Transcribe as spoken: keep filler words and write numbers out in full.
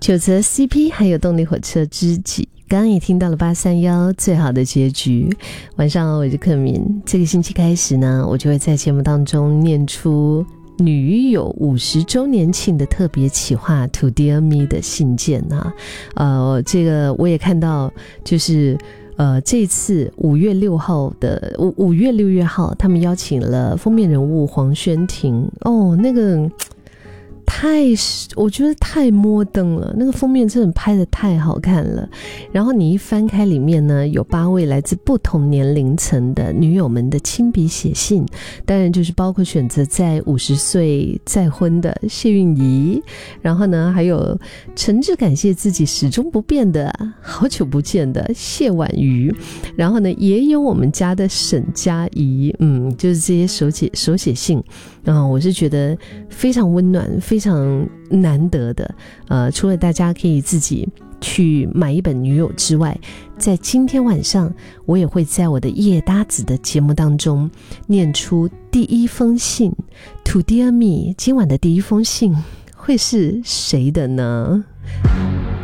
九则 C P 还有动力火车知己，刚刚也听到了八三一最好的结局。晚上我是克敏，这个星期开始呢，我就会在节目当中念出女友五十周年庆的特别企划 To Dear Me 的信件啊。呃，这个我也看到，就是呃，这次五月六号的五五月六月号，他们邀请了封面人物黄轩庭。哦，那个太，我觉得太摩登了，那个封面真的拍得太好看了。然后你一翻开里面呢，有八位来自不同年龄层的女友们的亲笔写信，当然就是包括选择在五十岁再婚的谢韵仪，然后呢还有诚挚感谢自己始终不变的好久不见的谢婉瑜，然后呢也有我们家的沈佳宜，嗯，就是这些手写手写信啊、呃，我是觉得非常温暖，非常难得的。呃，除了大家可以自己去买一本女友之外，在今天晚上我也会在我的夜搭子的节目当中念出第一封信 To Dear Me。 今晚的第一封信会是谁的呢？